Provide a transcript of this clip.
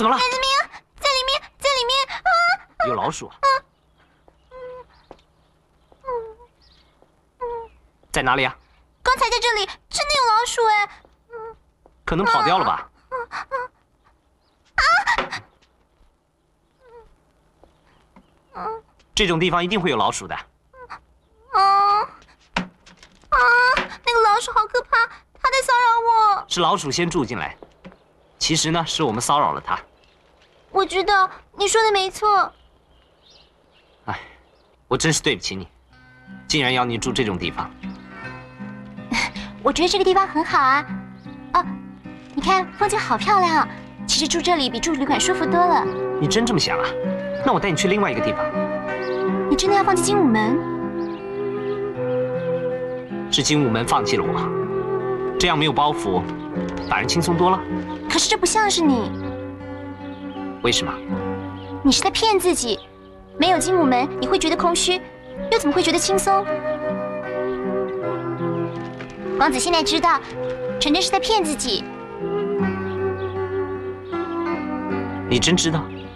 怎么了？ 在里面，在里面，在里面啊！ 有老鼠啊！在哪里啊？ 刚才在这里，真的有老鼠哎！ 可能跑掉了吧？这种地方一定会有老鼠的。 那个老鼠好可怕，它在骚扰我。 是老鼠先住进来，其实呢，是我们骚扰了它。 我知道你说的没错。 哎，我真是对不起你，竟然要你住这种地方。 我觉得这个地方很好啊。哦，你看风景好漂亮啊。其实住这里比住旅馆舒服多了。 你真这么想啊？那我带你去另外一个地方。 你真的要放弃精武门？ 是精武门放弃了我，这样没有包袱，反而轻松多了。 可是这不像是你。 为什么？ 你是在骗自己。没有精武门，你会觉得空虚，又怎么会觉得轻松？王子现在知道，纯真是在骗自己。 你真知道？